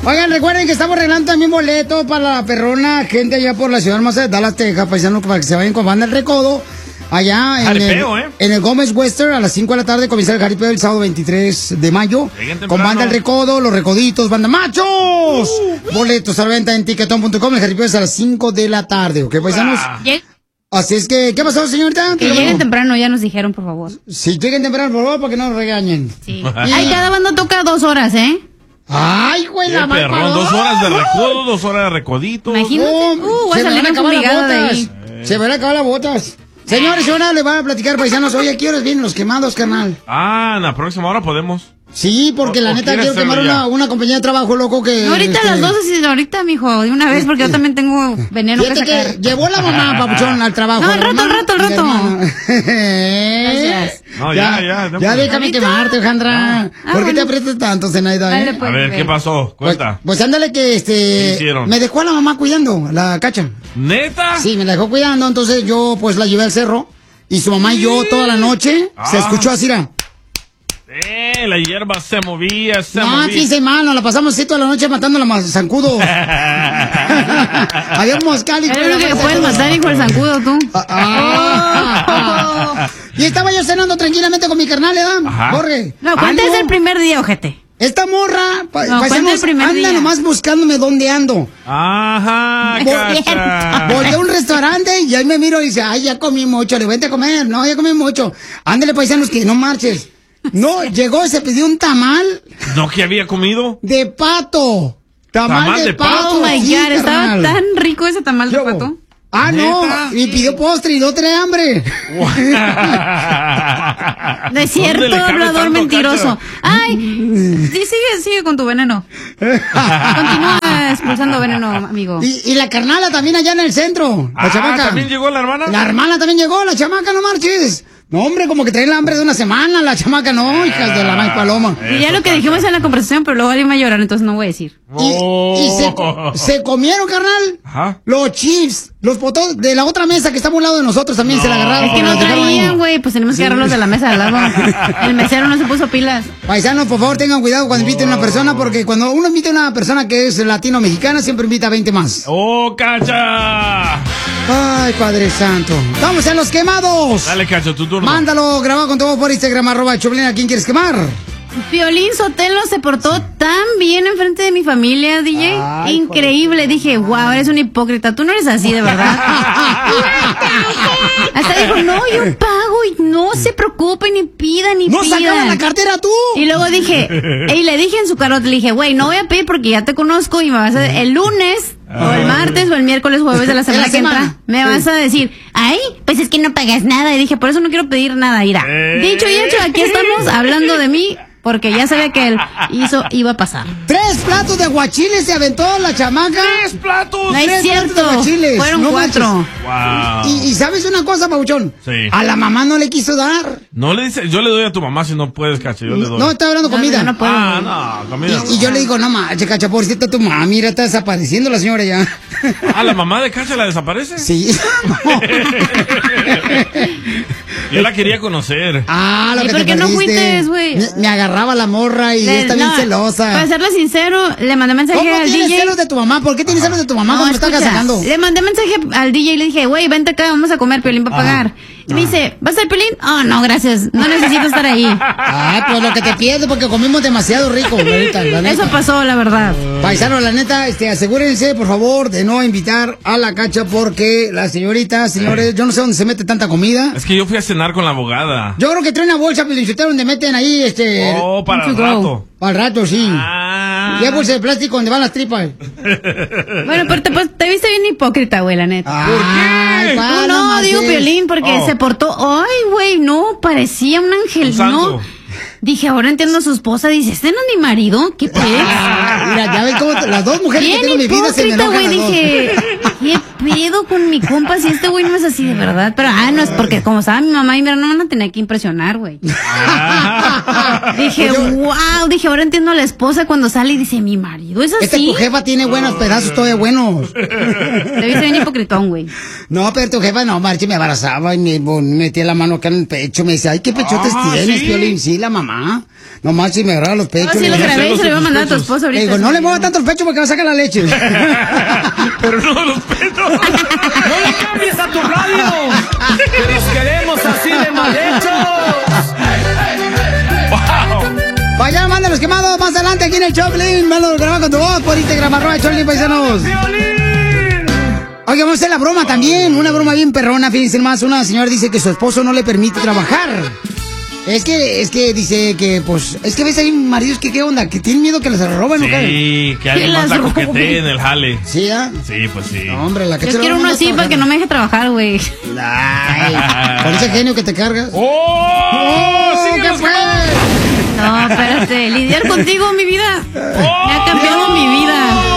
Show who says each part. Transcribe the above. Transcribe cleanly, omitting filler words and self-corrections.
Speaker 1: Oigan, recuerden que estamos regalando también boleto para la perrona, gente allá por la ciudad hermosa de Dallas, Texas, paisanos, para que se vayan con Banda El Recodo. Allá en el Gómez Western a las 5 de la tarde comienza el jaripeo el sábado 23 de mayo. Con Banda El Recodo, los Recoditos, Banda Machos. Boletos a la venta en Tiquetón.com. El jaripeo es a las 5 de la tarde, ¿ok, paisanos? Así es que, ¿qué pasó, señorita?
Speaker 2: Que lleguen temprano, ya nos dijeron, por favor.
Speaker 1: Sí, lleguen temprano, por favor, para que no nos regañen.
Speaker 2: Sí. Ay, cada banda toca 2 horas, ¿eh?
Speaker 1: Ay, güey, la
Speaker 3: perrón, 2 horas de recodo, 2 horas de recodito.
Speaker 2: Imagínate. Voy a salir enfumigada de ahí.
Speaker 1: Se van a acabar las botas. Señores, ahora le van a platicar, paisanos. Oye, ¿a qué horas vienen los quemados, carnal?
Speaker 3: En la próxima hora podemos.
Speaker 1: Sí, porque la neta quiero quemar una compañía de trabajo, loco, que...
Speaker 2: Ahorita a las 12, ahorita, mijo, de una vez, porque yo también tengo veneno que sacar.
Speaker 1: Que llevó la mamá, papuchón, al trabajo.
Speaker 2: No, al rato.
Speaker 1: Gracias.
Speaker 3: No, ya.
Speaker 1: Ya déjame quemarte, Alejandra. ¿Por qué te aprietas tanto, Zenaida?
Speaker 3: Vale, pues, a ver, ¿qué pasó? Cuenta.
Speaker 1: Pues ándale que, me dejó a la mamá cuidando, la cacha.
Speaker 3: ¿Neta?
Speaker 1: Sí, me la dejó cuidando, entonces yo, pues, la llevé al cerro. Y su mamá y yo toda la noche se escuchó así,
Speaker 3: la hierba se movía,
Speaker 1: No, fíjese, mano, la pasamos así toda la noche matando a los zancudos. Había un moscal y...
Speaker 2: Es lo que puedes matar, hijo, el zancudo, tú.
Speaker 1: Y estaba yo cenando tranquilamente con mi carnal, ¿verdad? Jorge.
Speaker 2: No, ¿cuánto es el primer día, ojete?
Speaker 1: Esta morra,
Speaker 2: anda
Speaker 1: nomás buscándome dónde ando.
Speaker 3: Ajá,
Speaker 1: voy a un restaurante y ahí me miro y dice, ay, ya comí mucho, le vente a comer. No, ya comí mucho. Ándale, paisanos, que no marches. No, llegó y se pidió un tamal.
Speaker 3: ¿No que había comido?
Speaker 1: De pato. Tamal de pato.
Speaker 2: Oh my God, estaba tan rico ese tamal de pato.
Speaker 1: Ah, no, y pidió postre y no trae hambre.
Speaker 2: No es cierto, hablador mentiroso. Ay, sigue con tu veneno. Continúa expulsando veneno, amigo.
Speaker 1: Y la carnala también allá en el centro. La chamaca.
Speaker 3: ¿También llegó la hermana?
Speaker 1: La hermana también llegó, la chamaca, no marches. No, hombre, como que traen la hambre de una semana, la chamaca, no, hijas de la maíz paloma.
Speaker 2: Y ya lo que dijimos en la conversación, pero luego alguien va a llorar, entonces no voy a decir.
Speaker 1: Y se comieron, carnal, los chips, los potos de la otra mesa que está a un lado de nosotros también se la agarraron.
Speaker 2: Es que no traían, güey, pues tenemos que agarrarlos de la mesa de al lado. El mesero no se puso pilas.
Speaker 1: Paisanos, por favor, tengan cuidado cuando inviten a una persona, porque cuando uno invita a una persona que es latino-mexicana, siempre invita a 20 más.
Speaker 3: ¡Oh, Cacha!
Speaker 1: Ay, Padre Santo. ¡Vamos a los quemados!
Speaker 3: Dale, Cacha, tu turno.
Speaker 1: Mándalo grabado con tu voz por Instagram, @Choplin. ¿A quién quieres quemar?
Speaker 2: Piolín Sotelo se portó tan bien enfrente de mi familia, DJ. Ay, increíble. Dije, wow, eres un hipócrita. Tú no eres así, de verdad. Hasta dijo, no, yo pago y no se preocupen ni pidan ni pidan.
Speaker 1: ¿No sacaban la cartera tú?
Speaker 2: Y luego dije, y le dije en su carota, le dije, güey, no voy a pedir porque ya te conozco y me vas a... El lunes... O el martes o el miércoles, jueves de la semana que entra, me vas a decir, ay, pues es que no pagas nada. Y dije, por eso no quiero pedir nada, Ira. Dicho y hecho, aquí estamos hablando de mí, porque ya sabía que él iba a pasar.
Speaker 1: 3 platos de aguachiles se aventó la chamaca.
Speaker 3: 3 platos.
Speaker 2: No es cierto, fueron 4.
Speaker 3: Wow.
Speaker 1: Y ¿sabes una cosa, Pauchón?
Speaker 3: Sí.
Speaker 1: A la mamá no le quiso dar.
Speaker 3: No le dice, yo le doy a tu mamá si no puedes, Cacha, yo le doy.
Speaker 1: No, está hablando comida.
Speaker 2: No puedo.
Speaker 3: No, comida.
Speaker 1: Y yo le digo, no manches, Cacha, pobrecita tu mamá, mira, está desapareciendo la señora ya.
Speaker 3: ¿La mamá de Cacha la desaparece?
Speaker 1: Sí.
Speaker 3: Yo la quería conocer.
Speaker 1: Lo
Speaker 2: ¿Y
Speaker 1: que
Speaker 2: por qué no fuiste, güey?
Speaker 1: Me agarraba la morra y está bien celosa.
Speaker 2: Para serle sincero, le mandé mensaje al DJ.
Speaker 1: ¿Cómo tienes celos de tu mamá? ¿Por qué tienes celos de tu mamá cuando me estás sacando?
Speaker 2: Le mandé mensaje al DJ y le dije, güey, vente acá, vamos a comer, Piolín va a pagar. Y me dice, ¿vas a ser Piolín? Oh, no, gracias, no necesito estar ahí.
Speaker 1: Pues lo que te pierdes porque comimos demasiado rico, la neta.
Speaker 2: Eso pasó, la verdad.
Speaker 1: Paisano, la neta, asegúrense, por favor, de no invitar a la Cacha porque la señorita, señores, yo no sé dónde se mete tanta comida.
Speaker 3: Es que yo fui a cenar con la abogada.
Speaker 1: Yo creo que trae una bolsa, pero donde meten ahí,
Speaker 3: para el rato.
Speaker 1: Para el rato, sí. Y hay bolsa de plástico donde van las tripas.
Speaker 2: Bueno, pero te viste bien hipócrita, güey, la neta.
Speaker 3: ¿Por qué?
Speaker 2: No, digo Piolín, porque se portó, ay, güey, no, parecía un ángel, ¿no? Dije, ahora entiendo a su esposa, dice, ¿este no es mi marido? ¿Qué pedo?
Speaker 1: Mira, ya ves cómo las dos mujeres que tengo en mi vida se me enojan
Speaker 2: güey, dije, ¿qué pedo con mi compa si este güey no es así de verdad? Pero, no es porque como estaba mi mamá y mi hermana, no van a tener que impresionar, güey. Dije, wow, dije, ahora entiendo a la esposa cuando sale y dice, ¿mi marido es así?
Speaker 1: Tu jefa tiene buenos pedazos todavía buenos.
Speaker 2: Te viste bien hipocritón, güey.
Speaker 1: No, pero tu jefa no, marche, me abrazaba y me metía la mano acá en el pecho, me decía, ay, qué pechotes tienes, Piolín. Sí, la mamá. Ajá. No manches, me agarraba los pechos.
Speaker 2: No, sí lo grabé y se lo iba a mandar a tu esposa ahorita.
Speaker 1: Digo, no le mueva tanto el pecho porque va a sacar la leche.
Speaker 3: Pero no los pechos.
Speaker 4: ¡No le cambies a tu radio! ¡Que nos queremos así de mal hechos!
Speaker 3: ¡Wow!
Speaker 1: Vaya, manda los quemados más adelante aquí en el Choplin. Mándalo grabado con tu voz por Instagram, @Choplin, paisanos. Oye, vamos a hacer la broma también. Una broma bien perrona, fíjense más. Una señora dice que su esposo no le permite trabajar. Es que dice que, pues, es que ves ahí maridos que, ¿qué onda? Que tienen miedo que les roben, ¿no?
Speaker 3: Sí, que alguien más la coquetee en el jale.
Speaker 1: ¿Sí, ah?
Speaker 3: Sí, pues sí.
Speaker 1: No, hombre, la que
Speaker 2: yo quiero uno así para que no me deje trabajar, güey.
Speaker 1: Ay, con ese genio que te cargas.
Speaker 3: ¡Oh!
Speaker 1: ¿Qué fue?
Speaker 2: No, espérate, lidiar contigo, mi vida. Me ha cambiado mi vida.